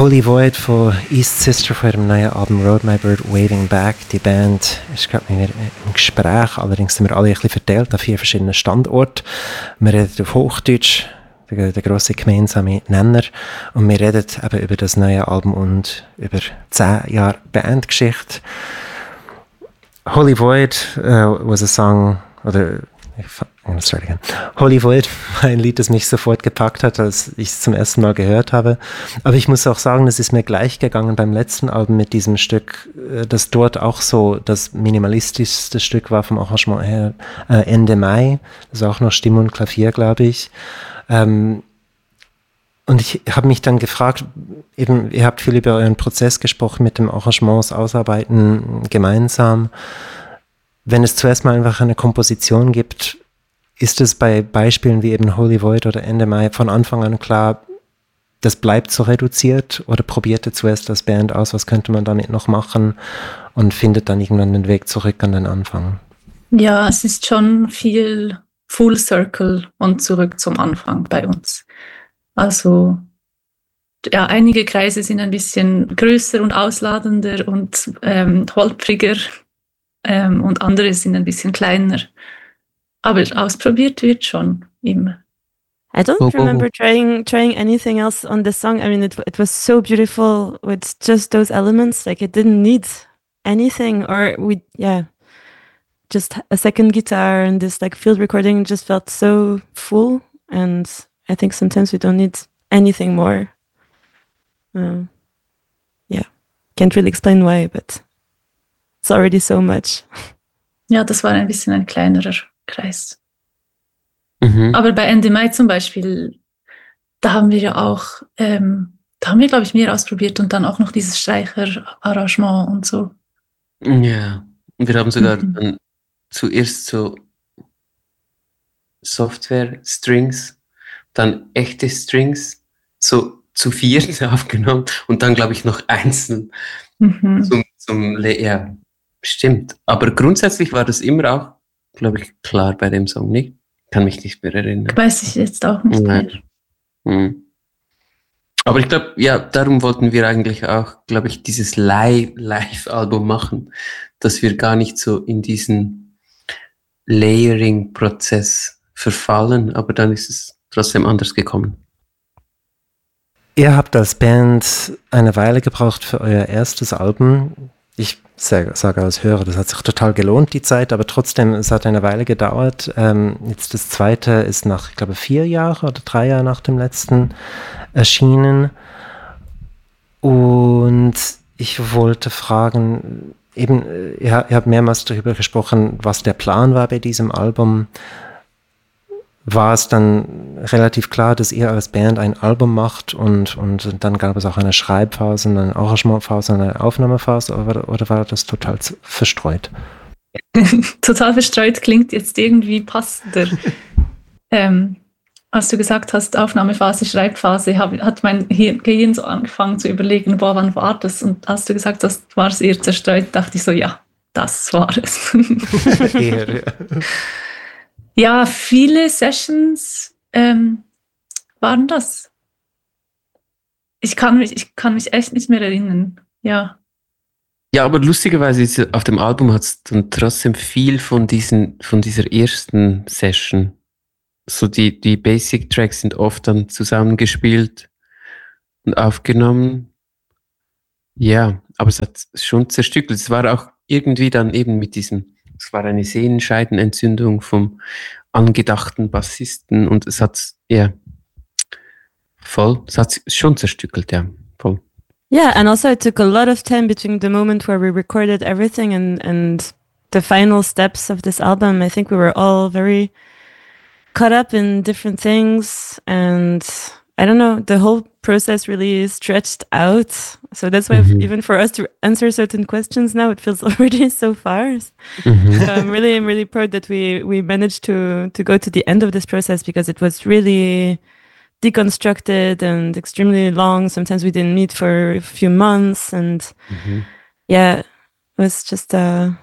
Holy Void von East Sister von ihrem neuen Album Road My Bird Waving Back. Die Band ist gerade mit mir im Gespräch, allerdings sind wir alle ein bisschen verteilt an 4 verschiedenen Standorten. Wir reden auf Hochdeutsch, der grosse gemeinsame Nenner, und wir reden eben über das neue Album und über 10 Jahre Bandgeschichte. Holy Void was a song, Holy Void war ein Lied, das mich sofort gepackt hat, als ich es zum ersten Mal gehört habe. Aber ich muss auch sagen, es ist mir gleich gegangen beim letzten Album mit diesem Stück, das dort auch so das minimalistischste Stück war vom Arrangement her, Ende Mai. Das ist auch noch Stimme und Klavier, glaube ich. Und ich habe mich dann gefragt, eben, ihr habt viel über euren Prozess gesprochen mit dem Arrangements ausarbeiten gemeinsam. Wenn es zuerst mal einfach eine Komposition gibt, ist es bei Beispielen wie eben Holy Void oder Ende Mai von Anfang an klar, das bleibt so reduziert, oder probiert ihr zuerst das Band aus, was könnte man damit noch machen, und findet dann irgendwann den Weg zurück an den Anfang? Ja, es ist schon viel Full Circle und zurück zum Anfang bei uns. Also ja, einige Kreise sind ein bisschen größer und ausladender und holpriger. Und andere sind ein bisschen kleiner. Aber ausprobiert wird schon immer. I don't remember trying anything else on this song. I mean, it was so beautiful with just those elements. Like, it didn't need anything, or just a second guitar, and this like field recording just felt so full. And I think sometimes we don't need anything more. Can't really explain why, but it's already so much. Ja, das war ein bisschen ein kleinerer Kreis. Mhm. Aber bei Ende Mai zum Beispiel, da haben wir ja auch, glaube ich, mehr ausprobiert und dann auch noch dieses Streicherarrangement und so. Ja, und wir haben sogar dann zuerst so Software-Strings, dann echte Strings, so zu 4 aufgenommen und dann, glaube ich, noch einzeln zum Leer. Stimmt, aber grundsätzlich war das immer auch, glaube ich, klar bei dem Song, nicht? Kann mich nicht mehr erinnern. Weiß ich jetzt auch nicht mehr. Aber ich glaube, ja, darum wollten wir eigentlich auch, glaube ich, dieses Live-Album machen, dass wir gar nicht so in diesen Layering-Prozess verfallen, aber dann ist es trotzdem anders gekommen. Ihr habt als Band eine Weile gebraucht für euer erstes Album. Ich sage als Hörer, das hat sich total gelohnt, die Zeit, aber trotzdem, es hat eine Weile gedauert. Jetzt das zweite ist nach, ich glaube, 4 Jahre oder 3 Jahre nach dem letzten erschienen. Und ich wollte fragen, eben, ihr habt mehrmals darüber gesprochen, was der Plan war bei diesem Album. War es dann relativ klar, dass ihr als Band ein Album macht und dann gab es auch eine Schreibphase, eine Arrangementphase und eine Aufnahmephase, oder war das total verstreut? Total verstreut klingt jetzt irgendwie passender. Als du gesagt hast, Aufnahmephase, Schreibphase, hat mein Gehirn so angefangen zu überlegen, wann war das? Und als du gesagt hast, war es eher zerstreut, dachte ich so, ja, das war es. Ja, viele Sessions waren das. Ich kann mich echt nicht mehr erinnern. Ja. Ja, aber lustigerweise auf dem Album hat es dann trotzdem viel von dieser ersten Session. So die Basic Tracks sind oft dann zusammengespielt und aufgenommen. Ja, aber es hat schon zerstückelt. Es war auch irgendwie dann eben mit diesem, es war eine Sehenscheidenentzündung vom angedachten Bassisten und es hat schon zerstückelt, ja, voll. Yeah, and also it took a lot of time between the moment where we recorded everything and the final steps of this album. I think we were all very caught up in different things, and I don't know, the whole process really stretched out. So that's why even for us to answer certain questions now, it feels already so far. So I'm really proud that we managed to go to the end of this process, because it was really deconstructed and extremely long. Sometimes we didn't meet for a few months, and it was just quite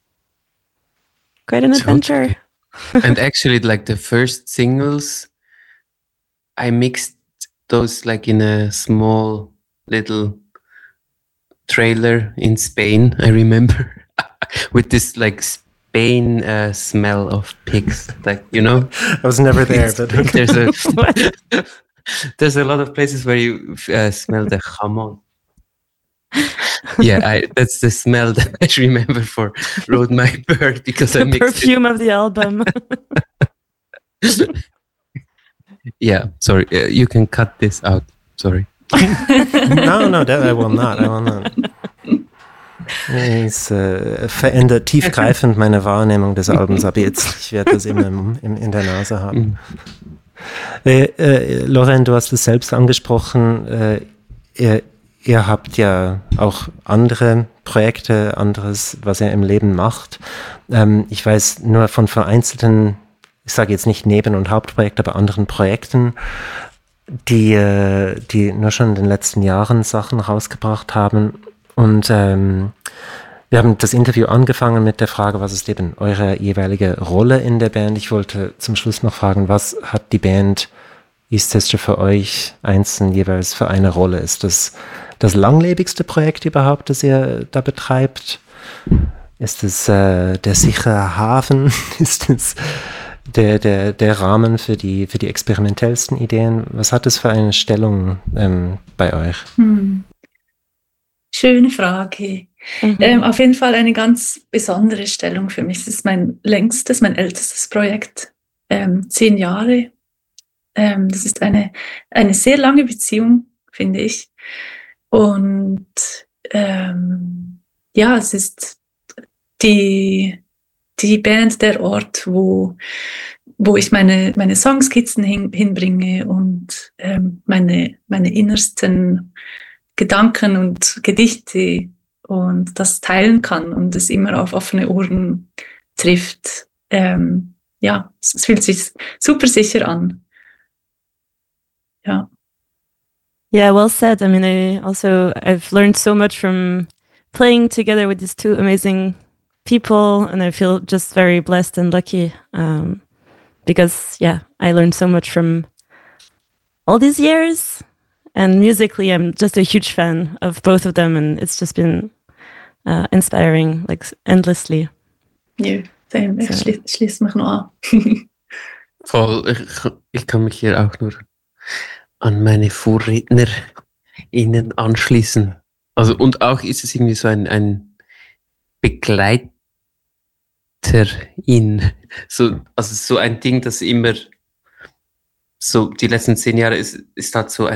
an adventure. And actually, like the first singles, I mixed those like in a small little trailer in Spain, I remember, with this like Spain smell of pigs, like, you know. I was never there, but there's a lot of places where you smell the jamón. Yeah, that's the smell that I remember for Rode My Bird, because I mixed perfume of the album. Yeah, sorry, you can cut this out. Sorry. No, I will not. Es verändert tiefgreifend meine Wahrnehmung des Albums, aber jetzt, ich werde das immer in der Nase haben. Lorraine, du hast es selbst angesprochen, ihr habt ja auch andere Projekte, anderes, was ihr im Leben macht. Ich weiß nur von vereinzelten, ich sage jetzt nicht Neben- und Hauptprojekt, aber anderen Projekten, die nur schon in den letzten Jahren Sachen rausgebracht haben. Und wir haben das Interview angefangen mit der Frage, was ist eben eure jeweilige Rolle in der Band? Ich wollte zum Schluss noch fragen, was hat die Band East Sister für euch einzeln jeweils für eine Rolle? Ist das langlebigste Projekt überhaupt, das ihr da betreibt? Ist es der sichere Hafen? Ist es der Rahmen für die experimentellsten Ideen? Was hat es für eine Stellung bei euch? Schöne Frage. Auf jeden Fall eine ganz besondere Stellung für mich. Es ist mein ältestes Projekt. 10 Jahre. Das ist eine sehr lange Beziehung, finde ich. Und ja, es ist die Band, der Ort, wo ich meine Songskizzen hinbringe und meine innersten Gedanken und Gedichte und das teilen kann und es immer auf offene Ohren trifft. Ja, es fühlt sich super sicher an. Ja. Yeah, well said. I mean, I've learned so much from playing together with these two amazing people, and I feel just very blessed and lucky because, yeah, I learned so much from all these years. And musically, I'm just a huge fan of both of them, and it's just been inspiring, like endlessly. Ja, ich schließe mich noch an. Voll, ich kann mich hier auch nur an meine VorrednerInnen anschließen. Also, und auch ist es irgendwie so ein Begleiterin. Also so ein Ding, das immer so die letzten 10 Jahre ist halt so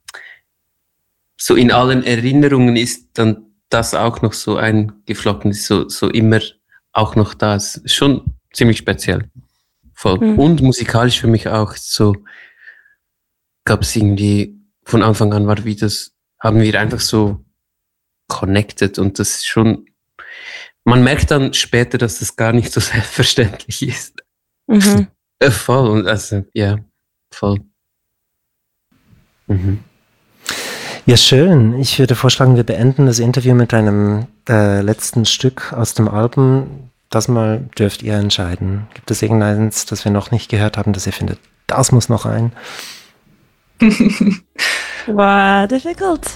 so in allen Erinnerungen ist dann das auch noch so eingeflochten, ist so immer auch noch da. Ist schon ziemlich speziell. Voll. Und musikalisch für mich auch so, gab es irgendwie von Anfang an haben wir einfach so connected und das ist schon, man merkt dann später, dass das gar nicht so selbstverständlich ist. Voll, und also, ja, voll. Ja, schön. Ich würde vorschlagen, wir beenden das Interview mit einem letzten Stück aus dem Album. Das mal dürft ihr entscheiden. Gibt es irgendeins, das wir noch nicht gehört haben, das ihr findet, das muss noch rein? Wow, difficult.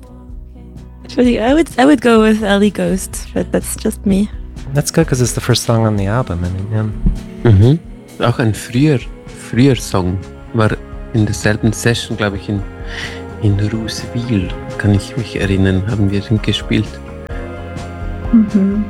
I would go with Ellie Ghost, but that's just me. That's good, because it's the first song on the album. I mean, yeah. Auch ein früher Song. War in derselben Session, glaube ich, in Rooseville, kann ich mich erinnern, haben wir den gespielt. Und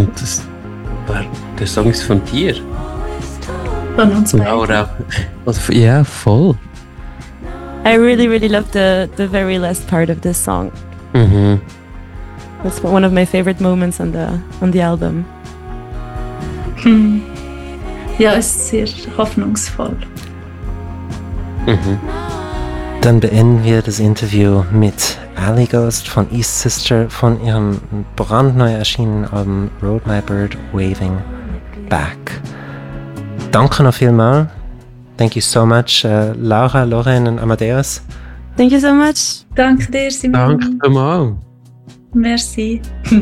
der Song ist von dir. Von uns beiden. Laura. Ja, voll. I really, really love the very last part of this song. That's one of my favorite moments on the album. Ja, es ist sehr hoffnungsvoll. Dann beenden wir das Interview mit Ellie Ghost von East Sister von ihrem brandneu erschienenen Album Rode My Bird Waving Back. Danke noch vielmals. Thank you so much, Laura, Lorraine und Amadeus. Thank you so much. Danke dir, Simon. Danke mal. Merci.